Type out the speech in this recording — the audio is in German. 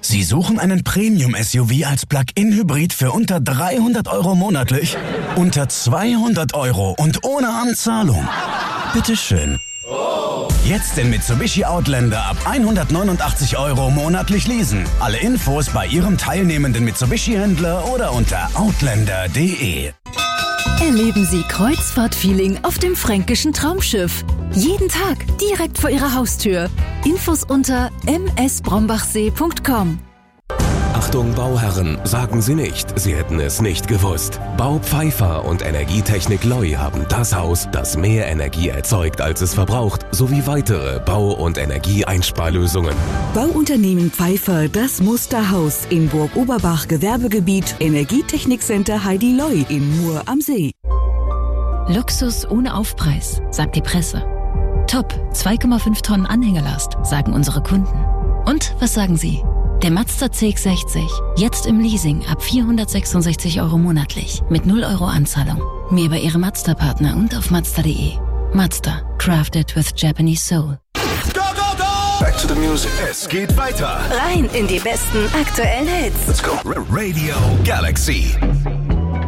Sie suchen einen Premium-SUV als Plug-in-Hybrid für unter 300 € monatlich? Unter 200 € und ohne Anzahlung? Bitteschön. Jetzt den Mitsubishi Outlander ab 189 € monatlich leasen. Alle Infos bei Ihrem teilnehmenden Mitsubishi-Händler oder unter outlander.de. Erleben Sie Kreuzfahrt-Feeling auf dem fränkischen Traumschiff. Jeden Tag direkt vor Ihrer Haustür. Infos unter msbrombachsee.com. Achtung Bauherren, sagen Sie nicht, Sie hätten es nicht gewusst. Bau Pfeiffer und Energietechnik Loi haben das Haus, das mehr Energie erzeugt, als es verbraucht, sowie weitere Bau- und Energieeinsparlösungen. Bauunternehmen Pfeiffer, das Musterhaus in Burg Oberbach, Gewerbegebiet, Energietechnikcenter Heidi Loi in Mur am See. Luxus ohne Aufpreis, sagt die Presse. Top, 2,5 Tonnen Anhängelast, sagen unsere Kunden. Und was sagen Sie? Der Mazda CX-60, jetzt im Leasing ab 466 € monatlich, mit 0 € Anzahlung. Mehr bei Ihrem Mazda-Partner und auf Mazda.de. Mazda, crafted with Japanese soul. Go, go, go! Back to the music. Es geht weiter. Rein in die besten aktuellen Hits. Let's go. Radio Galaxy.